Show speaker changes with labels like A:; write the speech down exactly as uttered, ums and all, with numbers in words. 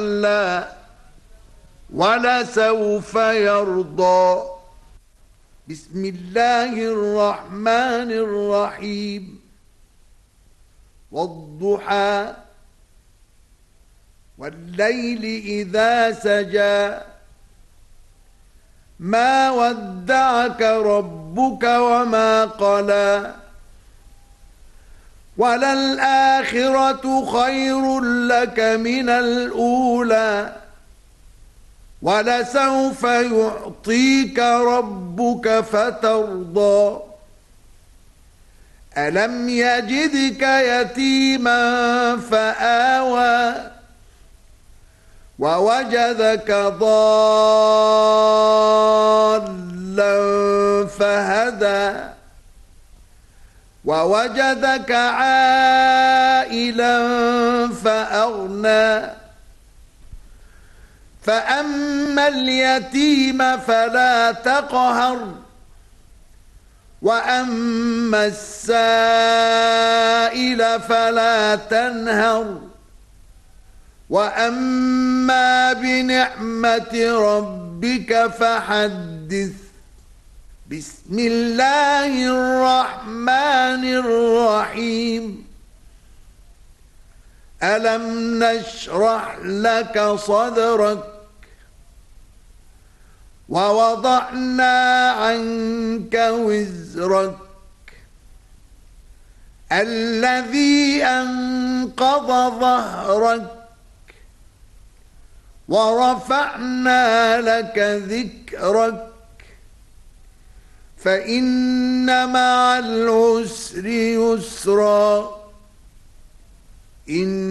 A: لا ولسوف يرضى. بسم الله الرحمن الرحيم. والضحى والليل إذا سجى ما ودعك ربك وما قلى وللآخرة خير لك من الأولى ولسوف يعطيك ربك فترضى. ألم يجدك يتيما فآوى ووجدك ضالا فهدى ووجدك عائلا فأغنى. فأما اليتيم فلا تقهر وأما السائل فلا تنهر وأما بنعمة ربك فحدث. بسم الله الرحمن الرحيم. ألم نشرح لك صدرك ووضعنا عنك وزرك الذي أنقض ظهرك ورفعنا لك ذكرك فإن مع العسر يسرا. إن